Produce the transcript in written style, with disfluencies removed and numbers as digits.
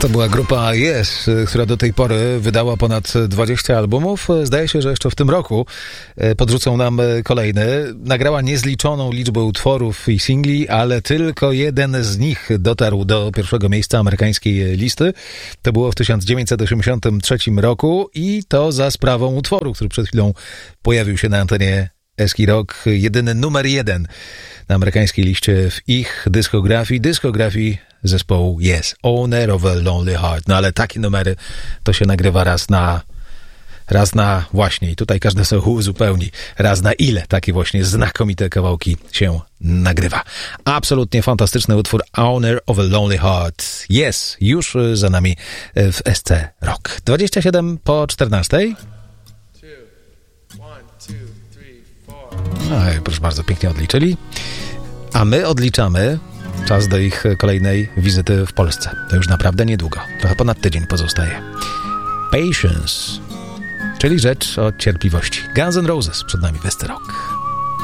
To była grupa Yes, która do tej pory wydała ponad 20 albumów. Zdaje się, że jeszcze w tym roku podrzucą nam kolejny. Nagrała niezliczoną liczbę utworów i singli, ale tylko jeden z nich dotarł do pierwszego miejsca amerykańskiej listy. To było w 1983 roku i to za sprawą utworu, który przed chwilą pojawił się na antenie Eski Rock. Jedyny numer 1 na amerykańskiej liście w ich dyskografii zespołu Yes, Owner of a Lonely Heart. No ale takie numery to się nagrywa raz na właśnie, i tutaj każdy sobie uzupełni, raz na ile takie właśnie znakomite kawałki się nagrywa. Absolutnie fantastyczny utwór Owner of a Lonely Heart. Yes, już za nami w SC Rock. 27 po 14. No i proszę bardzo, pięknie odliczyli. A my odliczamy czas do ich kolejnej wizyty w Polsce. To już naprawdę niedługo. Trochę ponad tydzień pozostaje. Patience, czyli rzecz o cierpliwości. Guns N' Roses przed nami w SC Rock.